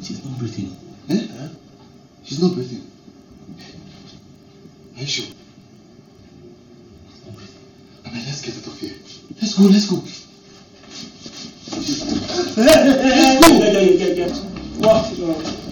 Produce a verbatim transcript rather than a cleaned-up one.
She's not breathing. Eh? Huh? She's not breathing. Are you sure? She's not breathing. I mean, let's get out of here. Let's go, let's go. Let's go! Yeah, yeah, yeah, yeah. What?